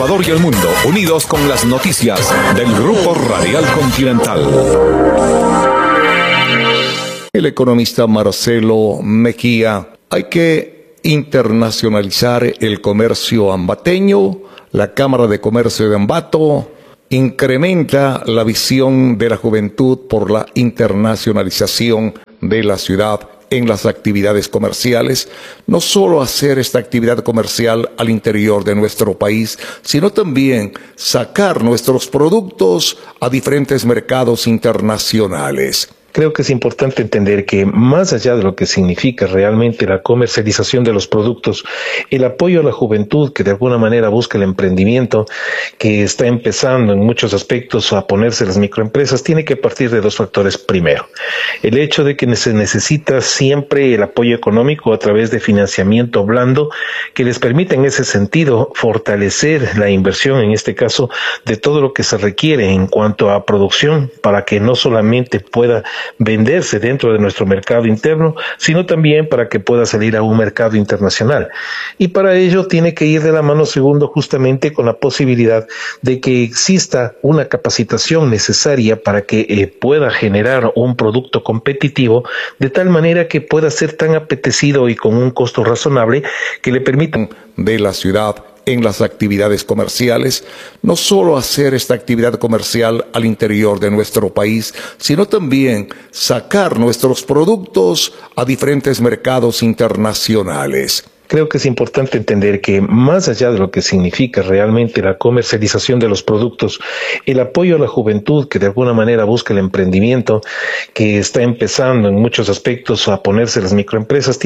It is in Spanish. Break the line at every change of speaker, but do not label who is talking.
Ecuador y el mundo, unidos con las noticias del Grupo Radial Continental.
El economista Marcelo Mejía: hay que internacionalizar el comercio ambateño. La Cámara de Comercio de Ambato incrementa la visión de la juventud por la internacionalización de la ciudad en las actividades comerciales. No solo hacer esta actividad comercial al interior de nuestro país, sino también sacar nuestros productos a diferentes mercados internacionales.
Creo que es importante entender que más allá de lo que significa realmente la comercialización de los productos, el apoyo a la juventud que de alguna manera busca el emprendimiento, que está empezando en muchos aspectos a ponerse las microempresas, tiene que partir de dos factores. Primero, el hecho de que se necesita siempre el apoyo económico a través de financiamiento blando que les permita en ese sentido fortalecer la inversión, en este caso, de todo lo que se requiere en cuanto a producción para que no solamente pueda venderse dentro de nuestro mercado interno, sino también para que pueda salir a un mercado internacional. Y para ello tiene que ir de la mano, segundo, justamente con la posibilidad de que exista una capacitación necesaria para que pueda generar un producto competitivo de tal manera que pueda ser tan apetecido y con un costo razonable que le permita
de la ciudad en las actividades comerciales. No solo hacer esta actividad comercial al interior de nuestro país, sino también sacar nuestros productos a diferentes mercados internacionales.
Creo que es importante entender que más allá de lo que significa realmente la comercialización de los productos, el apoyo a la juventud que de alguna manera busca el emprendimiento, que está empezando en muchos aspectos a ponerse las microempresas,